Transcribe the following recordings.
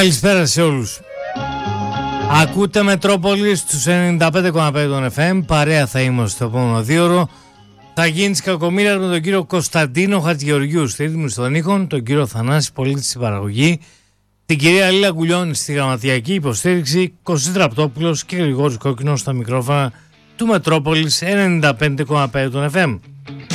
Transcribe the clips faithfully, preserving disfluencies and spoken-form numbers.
Καλησπέρα σε όλους. Ακούτε Μετρόπολη στους ενενήντα πέντε κόμμα πέντε των εφ εμ. Παρέα θα είμαστε στο επόμενο δίωρο. Θα γίνει της κακομοίρας με τον κύριο Κωνσταντίνο Χατζηγεωργιού στη ρύθμιση των ήχων, τον κύριο Θανάση Πολίτη στην παραγωγή, την κυρία Λίλα Γκουλιώνη στη γραμματιακή υποστήριξη, Κωστής Ραπτόπουλος και Γρηγόρης Κόκκινος στα μικρόφωνα του Μετρόπολης ενενήντα πέντε κόμμα πέντε των εφ εμ.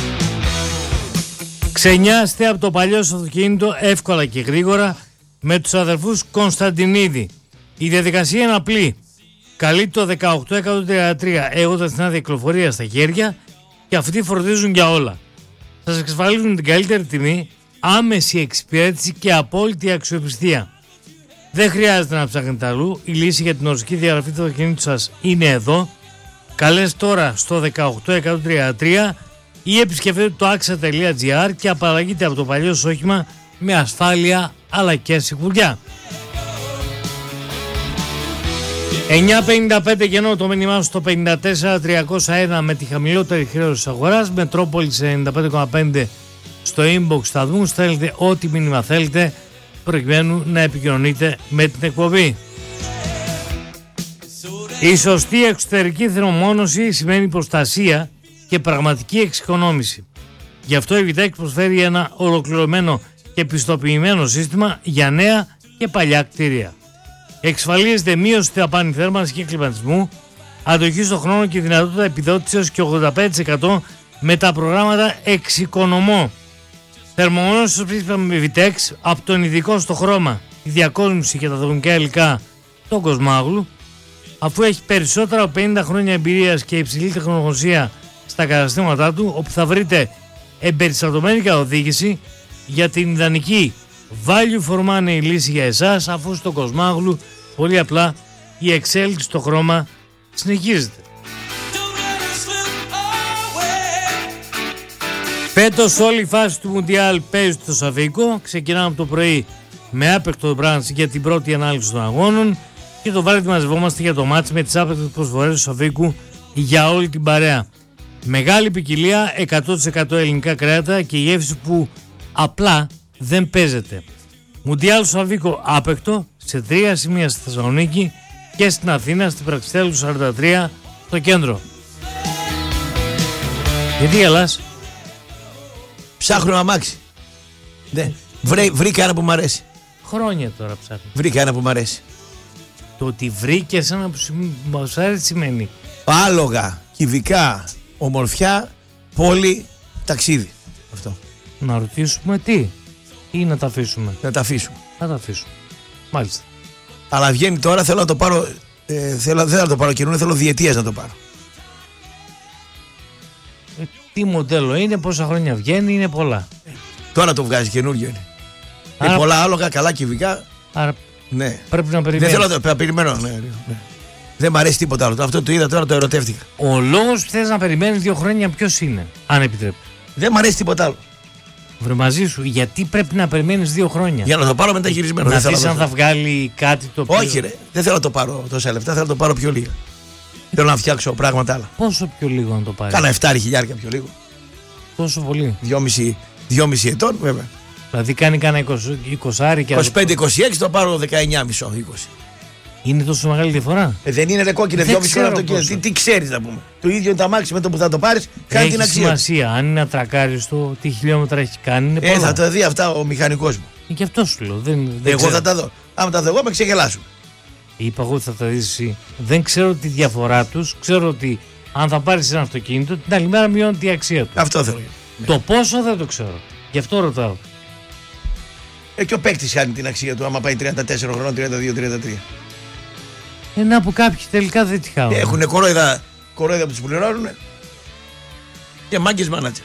Ξενιάστε από το παλιό σας αυτοκίνητο εύκολα και γρήγορα με τους αδερφούς Κωνσταντινίδη. Η διαδικασία είναι απλή. Καλείτε το δεκαοκτώ εκατόν τριάντα τρία έχοντας την άδεια κυκλοφορία στα χέρια και αυτοί φροντίζουν για όλα. Σας εξασφαλίζουν την καλύτερη τιμή, άμεση εξυπηρέτηση και απόλυτη αξιοπιστία. Δεν χρειάζεται να ψάχνετε αλλού. Η λύση για την οριστική διαγραφή του αυτοκινήτου σας είναι εδώ. Καλέστε τώρα στο δεκαοκτώ εκατόν τριάντα τρία ή επισκεφτείτε το άξα τελεία τζι άρ και απαλλαγείτε από το παλιό σας όχημα με ασφάλεια αλλά και σιγουριά. εννιά πενήντα πέντε κενό το μήνυμά στο πενήντα τέσσερα τριακόσια ένα με τη χαμηλότερη χρέωση της αγοράς. Μετρόπολης ενενήντα πέντε κόμμα πέντε στο inbox θα δουν. Στέλνετε ό,τι μήνυμα θέλετε προκειμένου να επικοινωνείτε με την εκπομπή. Η σωστή εξωτερική θερμομόνωση σημαίνει προστασία και πραγματική εξοικονόμηση. Γι' αυτό η Vitex προσφέρει ένα ολοκληρωμένο και πιστοποιημένο σύστημα για νέα και παλιά κτίρια. Εξασφαλίζεται μείωση στην δαπάνη θέρμανσης και κλιματισμού, αντοχή στον χρόνο και δυνατότητα επιδότησης και ογδόντα πέντε τοις εκατό με τα προγράμματα Εξοικονομώ. Θερμομόνωση στο πρίσπα με Vitex από τον ειδικό στο χρώμα, τη διακόσμηση και τα δομικά υλικά, τον Κοσμάγλου, αφού έχει περισσότερα από πενήντα χρόνια εμπειρίας και υψηλή τεχνογνωσία στα καταστήματά του, όπου θα βρείτε εμπεριστατωμένη καθοδήγηση για την ιδανική value for money λύση για εσάς, αφού στο Κοσμάγλου πολύ απλά η εξέλιξη στο χρώμα συνεχίζεται. Φέτος όλη η φάση του Μουντιάλ παίζει στο Σαββίκο. Ξεκινάμε από το πρωί με άπεκτο μπράνς για την πρώτη ανάλυση των αγώνων και το βράδυ μαζευόμαστε για το μάτς με τις άπεκτες προσφορές του Σαββίκου για όλη την παρέα. Μεγάλη ποικιλία, εκατό τοις εκατό ελληνικά κρέατα και γεύση που απλά δεν παίζεται. Μουντιάλ στο Σαββίκο άπεκτο σε τρία σημεία στη Θεσσαλονίκη και στην Αθήνα, στην Πραξιτέλου σαράντα τρία στο κέντρο. Γιατί γελάς? Ψάχνω αμάξι. Ναι. Βρή, βρήκα ένα που μ' αρέσει. Χρόνια τώρα ψάχνω. Βρήκα ένα που μ' αρέσει. Το ότι βρήκες ένα που μας αρέσει σημαίνει άλογα, κυβικά, ομορφιά, πόλη, ταξίδι. Αυτό. Να ρωτήσουμε τι ή να τα αφήσουμε? Να τα αφήσουμε. Να τα αφήσουμε. Μάλιστα. Αλλά βγαίνει τώρα, θέλω να το πάρω. Ε, θέλω, δεν θα το πάρω καινούριο, θέλω διετίας να το πάρω. Ε, τι μοντέλο είναι, πόσα χρόνια βγαίνει, είναι πολλά. Ε, τώρα το βγάζει καινούριο είναι. Άρα, ε, πολλά άλογα, καλά κυβικά. Άρα ναι. Πρέπει να περιμένω. Δεν θέλω να το περιμένω. Ναι, ναι. Δεν μ' αρέσει τίποτα άλλο. Αυτό το είδα τώρα, το ερωτεύτηκα. Ο λόγος που θες να περιμένεις δύο χρόνια ποιος είναι, αν επιτρέπει? Δεν μ' αρέσει τίποτα άλλο. Βρε μαζί σου, γιατί πρέπει να περιμένεις δύο χρόνια? Για να το πάρω μεταχειρισμένο. Να δεις αν θα βγάλει κάτι το οποίο. Όχι, ρε. Δεν θέλω να το πάρω τόσα λεφτά, θέλω να το πάρω πιο λίγα. Θέλω να φτιάξω πράγματα άλλα. Πόσο πιο λίγο να το πάρει? Κάνα εφτά χιλιάρια πιο λίγο. Τόσο πολύ? Δυόμισι ετών, βέβαια. Δηλαδή κάνει κάνα είκοσι και είκοσι πέντε είκοσι έξι το πάρω δεκαεννιά κόμμα πέντε είκοσι. Είναι τόσο μεγάλη διαφορά? Ε, δεν είναι ρε κόκκινε, δυόμισι χρόνια αυτοκίνητο. Τι, τι ξέρεις να πούμε. Το ίδιο είναι τα μάξι με το που θα το πάρεις, κάνει έχει την αξία. Έχει σημασία. Αν είναι ατρακάριστο, τι χιλιόμετρα έχει κάνει. Είναι ε, πολλά. Θα τα δει αυτά ο μηχανικός μου. Ε, και αυτό σου λέω. Δεν, δεν εγώ ξέρω. θα τα δω. Άμα τα δω, εγώ με ξεγελάσουν. Είπα εγώ ότι θα τα δεις εσύ. Δεν ξέρω τη διαφορά τους. Ξέρω ότι αν θα πάρεις ένα αυτοκίνητο, την άλλη μέρα μειώνει η αξία του. Αυτό θέλω. Το ναι. Πόσο δεν το ξέρω. Γι' αυτό ρωτάω. Ε, και ο παίκτης χάνει την αξία του άμα πάει τριάντα τέσσερα χρόνια, τριάντα δύο τριάντα τρία. Ε, να που κάποιοι τελικά δεν τη χάουν. Έχουν κορόιδα, κορόιδα που τους πληρώνουν και μάγκες μάνατζερς.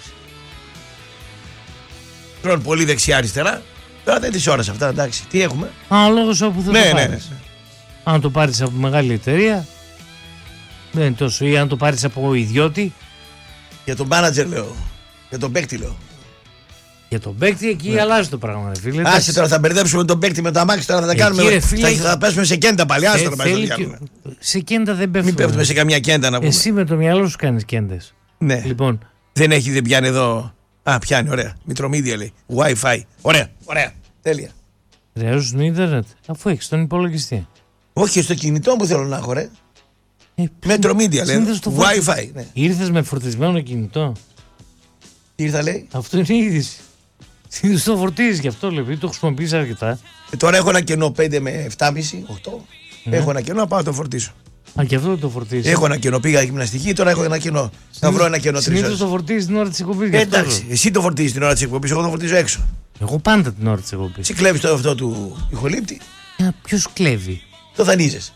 Τρώνε πολύ δεξιά-αριστερά. Τώρα δεν τις ώρες αυτά, εντάξει. Τι έχουμε? Αναλόγως όπου θα ναι, το ναι, πάρεις. ναι, ναι. Αν το πάρεις από μεγάλη εταιρεία, δεν είναι τόσο. Ή αν το πάρεις από ιδιώτη. Για τον μάνατζερ λέω. Για τον παίκτη λέω. Για τον παίκτη εκεί ναι. Αλλάζει το πράγμα, ρε φίλε. Άσε τώρα, θα μπερδέψουμε τον παίκτη με το αμάξι, τώρα θα τα εκεί, κάνουμε. Ρε, φίλε, θα, θα πέσουμε σε κέντα πάλι. Άσε τώρα, και... σε κέντα δεν πέφτουμε. Μην πέφτουμε σε καμιά κέντα να πούμε. Εσύ με το μυαλό σου κάνεις κέντες. Ναι. Λοιπόν. Δεν έχει, δεν πιάνει εδώ. Α, πιάνει, ωραία. Μητρομίδια λέει. Wi-Fi. Ωραία, ωραία. Τέλεια. Χρειάζεσαι το ίντερνετ, αφού έχει τον υπολογιστή. Όχι, στο κινητό που θέλω να έχω, ρε. Ε, Metro Media, λέει. Wi-Fi. Ναι. Ήρθες με φορτισμένο κινητό. Ήρθα, λέει. Αυτό είναι η είδηση. Συνήθως το φορτίζεις γι' αυτό, λέει. Το χρησιμοποιείς αρκετά. Ε, τώρα έχω ένα κενό πέντε με επτά και μισό, οκτώ. Ναι. Έχω ένα κενό να πάω να το φορτίσω. Α, και αυτό το φορτίζεις. Έχω ένα κενό, πήγα γυμναστική, τώρα έχω ένα κενό. Να βρω ένα κενό τρεις ώρες. Συνήθως το φορτίζεις την ώρα της εκπομπής. Ε, εντάξει, εσύ το φορτίζεις την ώρα της εκπομπής, εγώ το φορτίζω έξω. Εγώ πάντα την ώρα της εκπομπής. Εσύ κλέβεις το αυτό του ηχολήπτη. Ε, ποιος κλέβει. Το δανείζεις.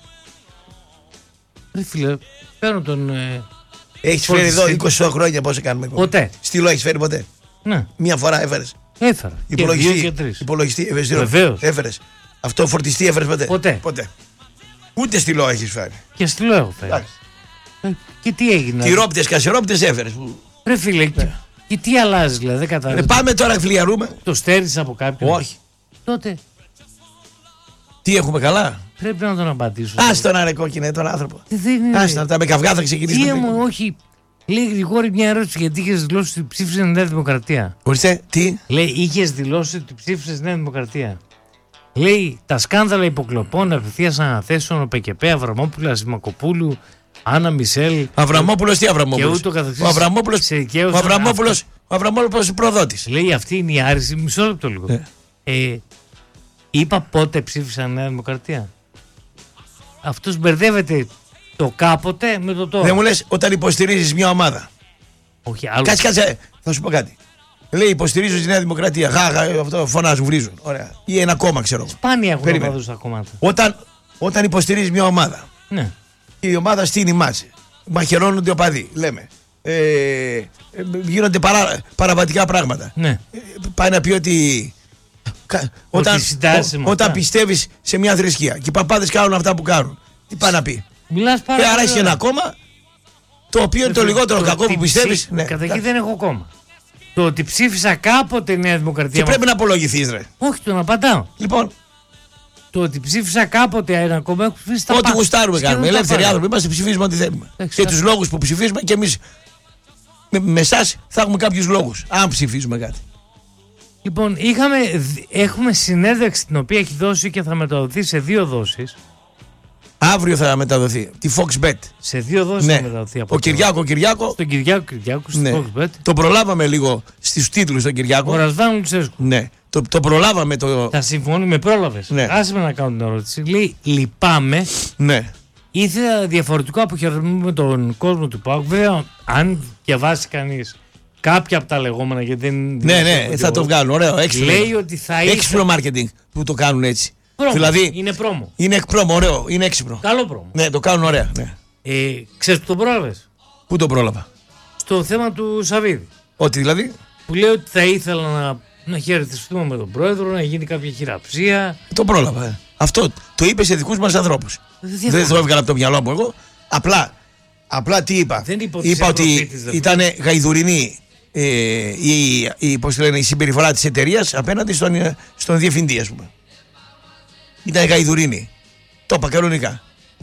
Ρε φίλε, παίρνω τον. Ε, έχεις φέρει εδώ είκοσι χρόνια πόσο κάνουμε εκπομπή. Ποτέ. Στυλό έχεις φέρει ποτέ. Ναι. Μία φορά έφερες. Έφερα. Υπολογιστή. Και δύο και τρεις. Υπολογιστή, Βεβαίως. έφερες. Αυτό φορτιστή έφερες ποτέ. Ποτέ. ποτέ. Ούτε στυλό έχεις φέρει. Και στυλό έχω φέρει. Ε, και τι έγινε. Τυρόπιτες, κασερόπιτες έφερες. Ρε φίλε, ναι. και, και τι αλλάζει, δηλαδή, δεν κατάλαβα. Ε, πάμε τώρα φλιαρούμε. Το στέρισες από κάποιον. Όχι. Τότε. Τι έχουμε καλά. Πρέπει να τον απαντήσω. Άστο να είναι κόκκινε τον άνθρωπο. Δεν είναι. Άστα τα με καυγά θα ξεκινήσουμε. Τι μου, όχι. Λέει Γρηγόρη μια ερώτηση γιατί είχε δηλώσει ότι ψήφισε Νέα Δημοκρατία. Ορίστε, τι. Λέει είχε δηλώσει ότι ψήφισε Νέα Δημοκρατία. Λέει τα σκάνδαλα υποκλοπών απευθείας αναθέσεων ο ΠΚΠ, Αβραμόπουλα, Σιμακοπούλου, Άννα Μισελ. Αβραμόπουλο τι Αβραμόπουλο. Και ούτω καθεξής. Ο Αβραμόπουλο. Ο Αβραμόπουλο. Ο Αβραμόπουλο προδότη. Λέει αυτή είναι η άρση. Μισό λεπτό λίγο. Ε. Ε, είπα πότε ψήφισαν Νέα Δημοκρατία. Αυτός μπερδεύεται το κάποτε με το τώρα. Δεν μου λες όταν υποστηρίζεις μια ομάδα. Όχι, άλλο. Κάτσε, κάτσε, θα σου πω κάτι. Λέει υποστηρίζω τη Νέα Δημοκρατία. Γάγα, αυτό φωνάζουν, βρίζουν. Ωραία. Ή ένα κόμμα, ξέρω εγώ. Σπάνια έχουν Περίμενε. ομάδες στα κόμματα. Όταν, όταν υποστηρίζεις μια ομάδα. Ναι. Η ομάδα στείνει μάτσε. Μαχαιρώνονται οπαδοί, λέμε. Ε, ε, γίνονται παρά, παραβατικά πράγματα. Ναι. Ε, πάει να πει ότι. Κα, όταν ο, όταν πιστεύεις σε μια θρησκεία και οι παπάδες κάνουν αυτά που κάνουν, τι πάει να πει. Μιλάς πάρα ε, άρα πολύ. έχει ένα κόμμα το οποίο είναι το λιγότερο κακό που πιστεύεις. Ναι. Καταρχήν δεν έχω κόμμα. Το ότι ψήφισα κάποτε Νέα Δημοκρατία. Και πρέπει να απολογηθείς, ρε. Όχι, τον απαντάω. Λοιπόν. Το ότι ψήφισα κάποτε ένα κόμμα έχω ψηφίσει τα ό,τι γουστάρουμε κάνουμε. Ελεύθεροι άνθρωποι είμαστε, ψηφίζουμε ό,τι θέλουμε. Και τους λόγους που ψηφίζουμε και εμείς με, με εσάς θα έχουμε κάποιους λόγους. Αν ψηφίζουμε κάτι. Λοιπόν, είχαμε, έχουμε συνέντευξη την οποία έχει δώσει και θα μεταδοθεί σε δύο δόσεις. Αύριο θα μεταδοθεί. Τη FoxBet. Σε δύο δόσεις ναι. θα μεταδοθεί. Από ο Κυριάκο Κυριάκο. Στον Κυριάκο Κυριάκο, στη ναι. FoxBet. Το προλάβαμε λίγο στους τίτλους τον Κυριάκο. Ο Ρασβάν Λουτσέσκου. Ναι. Το, το προλάβαμε το. Θα συμφωνούμε, πρόλαβες. Ναι. Άσε με να κάνω την ερώτηση. Λέει, λυπάμαι. Ναι. Ήθελα διαφορετικό αποχαιρετισμό με τον κόσμο του ΠΑΟΚ. Βέβαια, αν διαβάσει κανείς κάποια από τα λεγόμενα, γιατί δεν. Ναι, ναι, θα το βγάλουν. Ωραίο. Έξυπνο. Λέει ότι θα ήθελα. Έξυπνο marketing που το κάνουν έτσι. Πρόμο. Δηλαδή. Είναι πρόμο. Είναι πρόμο, ωραίο. Είναι έξυπνο. Καλό πρόμο. Ναι, το κάνουν ωραία. Ναι. Ε, ξέρεις που τον πρόλαβες. Πού το πρόλαβα. Στο θέμα του Σαββίδη. Ότι δηλαδή. Που λέει ότι θα ήθελα να, να χαιρετιστούμε με τον πρόεδρο, να γίνει κάποια χειραψία. Το πρόλαβα. Ε. Αυτό το είπε σε δικούς μας ανθρώπους. Δεν, Δεν το έβγαλα από το μυαλό μου εγώ. Απλά, απλά τι είπα. Δεν είπα, είπα ότι ήταν γαϊδουρινή ε, η, η, πώς λένε, η συμπεριφορά της εταιρείας απέναντι στον, στον διευθυντή, ας πούμε. Ήταν γαϊδουρινή. Το είπα κανονικά.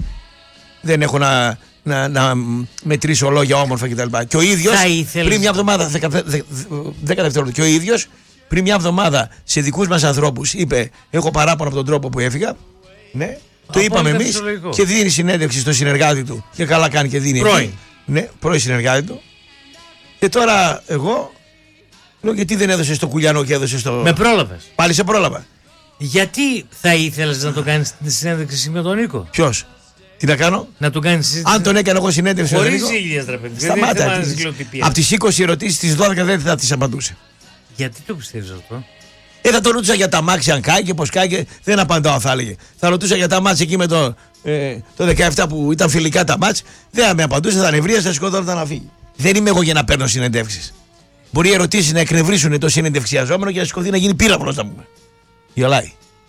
Δεν έχω να, να, να μετρήσω λόγια όμορφα κτλ. Και ο ίδιος πριν μια εβδομάδα, δέκα δευτερόλεπτα, και ο ίδιος πριν μια εβδομάδα σε δικούς μας ανθρώπους είπε: έχω παράπονο από τον τρόπο που έφυγα. Ναι. Το είπαμε εμείς και δίνει συνέντευξη στο συνεργάτη του. Και καλά κάνει και δίνει. Πρώην. Ναι, πρώην συνεργάτη του. Και τώρα εγώ λέω: γιατί δεν έδωσε στο Κουλιανό και έδωσε στο. Με πρόλαβες. Πάλι σε πρόλαβα. Γιατί θα ήθελες να το κάνεις τη συνέντευξη με τον Νίκο. Ποιος. Τι να κάνω. Να το κάνεις συζήτηση. Αν τον έκανα εγώ συνέντευξη. Χωρίς ζήλιες, ρε παιδί. Σταμάτα. Από τις είκοσι ερωτήσεις, τις δώδεκα δεν θα τις απαντούσε. Γιατί το πιστεύεις αυτό. Ε, θα το ρωτούσα για τα μάξι αν κάει και πως κάει και δεν απαντάω, θα έλεγε. Θα ρωτούσα για τα μάτς εκεί με το, ε, το δεκαεπτά που ήταν φιλικά τα μάτς. Δεν θα με απαντούσε, θα νευρίασε, θα σκοτώνονταν να φύγει. Δεν είμαι εγώ για να παίρνω συνεντεύξεις. Μπορεί οι ερωτήσεις να εκνευρίσουν το συνεντευξιαζόμενο και να σηκωθεί να γίνει πύραυλο, να πούμε. Γελάει.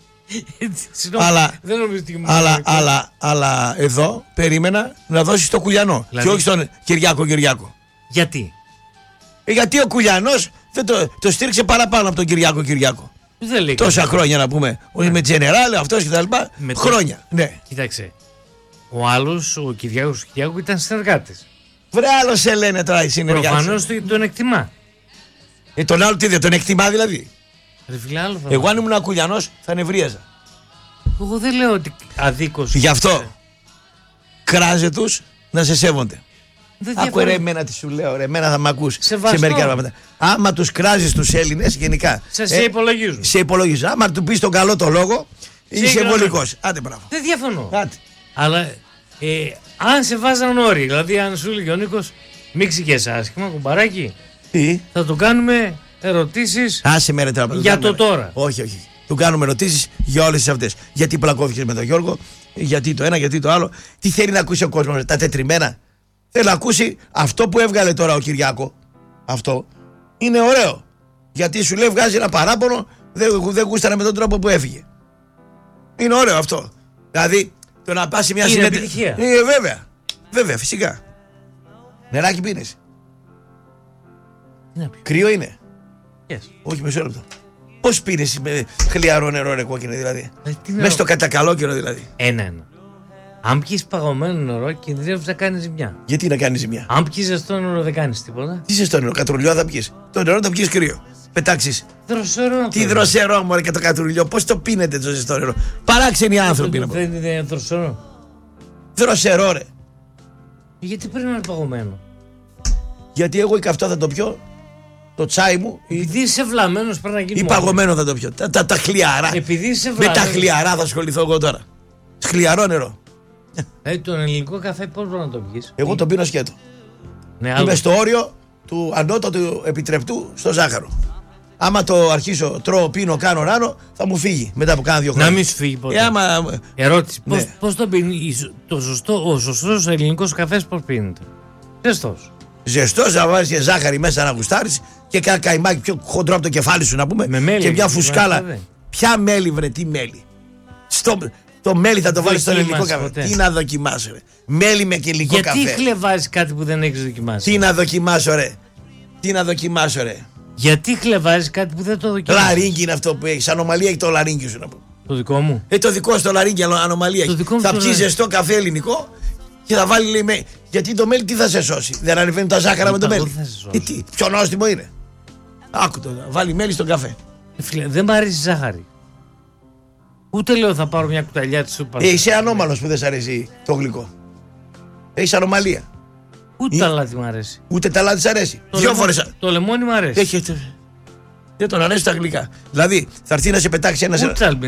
αλλά, δεν νομίζω ότι αλλά, αλλά, αλλά εδώ περίμενα να δώσει το Κουλιανό. Δηλαδή... Και όχι στον Κυριάκο Κυριάκο. Γιατί. Ε, γιατί ο Κουλιανός δεν το, το στήριξε παραπάνω από τον Κυριάκο Κυριάκο. Δεν λέει τόσα κάτι. χρόνια να πούμε. Όχι με Τζενεράλ, αυτός και τα λοιπά. Χρόνια. Το... Ναι. Κοίταξε. Ο άλλος, ο Κυριάκος Κυριάκου, ήταν συνεργάτης. Βρε, άλλο σε λένε τώρα οι συνεργάτες. Προφανώς τον εκτιμά. Ε, τον άλλο τι δεν τον εκτιμά δηλαδή. Ρε φίλε, άλλο θα Εγώ αν ήμουν Ακουλιανός θα νευρίαζα. Εγώ δεν λέω ότι αδίκως. Γι' αυτό κράζε τους να σε σέβονται. Άκου ρε εμένα τι σου λέω, ρε εμένα θα μ' ακούς σε μερικά πράγματα. Άμα τους κράζεις τους Έλληνες γενικά, σε, σε υπολογίζουν. Σε υπολογίζουν. Άμα του πεις τον καλό το λόγο, είσαι βολικός. Άντε μπράβο. Δεν διαφωνώ. Άντε. Αλλά ε, αν σε βάζαν όροι, δηλαδή αν σου έλεγε ο Νίκος μη ξηγέσαι άσχημα, κουμπαράκι, τι? Θα του κάνουμε ερωτήσεις Άσε με, ρε, τώρα, για το τώρα. Όχι, όχι. Του κάνουμε ερωτήσεις για όλες τις αυτές. Γιατί πλακώθηκες με τον Γιώργο, γιατί το ένα, γιατί το άλλο. Τι θέλει να ακούσει ο κόσμος, τα τετριμένα. Θέλει να ακούσει αυτό που έβγαλε τώρα ο Κυριάκο. Αυτό είναι ωραίο. Γιατί σου λέει βγάζει ένα παράπονο, δεν, δεν γούστανε με τον τρόπο που έφυγε. Είναι ωραίο αυτό. Δηλαδή το να πας σε μια συνέντευξη. Ε, βέβαια. Βέβαια, φυσικά. Νεράκι πίνεις? Ναι, κρύο είναι? Yes. Όχι, μισό λεπτό. Πώς πίνεις με χλιαρό νερό, ρε κόκκινο δηλαδή? Ε, Μέσα στο κατακαλόκαιρο δηλαδή. Ένα-ένα. Αν πιεις παγωμένο νερό, κινδυνεύεις να κάνεις ζημιά. Γιατί να κάνεις ζημιά? Αν πιεις ζεστό νερό, δεν κάνεις τίποτα. Τι ζεστό νερό, κατρουλιό θα πιεις? Το νερό θα πιεις κρύο. Πετάξεις. Δροσερό. Τι δροσερό, μωρέ, και το κατρουλιό. Πώς το πίνετε το ζεστό νερό? Παράξενοι άνθρωποι. Δεν είναι δροσερό. Δροσερό, ρε. Γιατί πρέπει να είναι παγωμένο? Γιατί εγώ η καυτό θα το πιω. Το τσάι μου. Επειδή είσαι βλαμμένος πρέπει να γίνει. Ή παγωμένο θα το πιω. Τα, τα, τα χλιαρά. Επειδή είσαι με τα χλιαρά θα ασχοληθώ εγώ τώρα. Χλιαρό νερό. Ε, τον ελληνικό καφέ πώς μπορεί να το πιεις? Εγώ το πίνω σκέτο. Ναι, είμαι στο όριο του ανώτατου επιτρεπτού στο ζάχαρο. Άμα το αρχίσω, τρώω, πίνω, κάνω ράνο, θα μου φύγει μετά από κάνα δύο χρόνια. Να μην σου φύγει ποτέ. Ε, άμα... Ερώτηση. Ναι. Πώς, πώς το πίνει το σωστό, ο σωστός ελληνικός καφές πώς πίνεται? Ζεστός. Ζεστός, να βάλεις και ζάχαρη μέσα να γουστάρεις και κάνα καϊμάκι πιο χοντρό από το κεφάλι σου να πούμε. Με μέλι, και μια φουσκάλα. Ποια μέλι, βρε, τι μέλι? Στο... Το μέλι θα το βάλεις στο ελληνικό καφέ. Ποτέ. Τι να δοκιμάσω, ρε? Μέλι με κελικό Γιατί καφέ. Γιατί χλεβάζεις κάτι που δεν έχεις δοκιμάσει? Τι να δοκιμάσω, ρε? Τι να δοκιμάσω, ρε? Γιατί χλεβάζεις κάτι που δεν το δοκιμάσεις? Λαρίνγκι είναι αυτό που έχεις. Ανομαλία έχει το λαρίνγκι σου να πω. Το δικό μου. Ε, το δικό στο λαρίνγκι ανομαλία έχει. Θα πιει ζεστό καφέ ελληνικό και θα βάλει, λέει, με... γιατί το μέλι τι θα σε σώσει? Δεν ανεβαίνουν τα ζάχαρα με το μέλι? Τι, τι, πιο νόστιμο είναι. Άκου το, βάλει μέλι στον καφέ. Ε, φίλε, δεν μ' αρέσει ζάχαρη. Ούτε λέω θα πάρω μια κουταλιά τη σούπα. Ε, είσαι ανώμαλος που δεν σ' αρέσει το γλυκό. Έχεις ανομαλία. Ούτε τα λάδι μ' αρέσει. Ούτε τα λάδι σ' αρέσει. Το Δυο λεμόνι, φορές. Το λεμόνι μ' αρέσει. Έχετε. Δεν τον αρέσει τα γλυκά. Δηλαδή θα έρθει να σε πετάξει ένα.